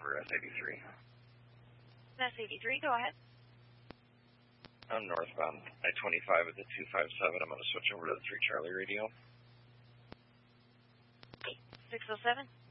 for S83. S83, go ahead. I'm northbound I-25 at the 257. I'm going to switch over to the 3 Charlie radio. 607.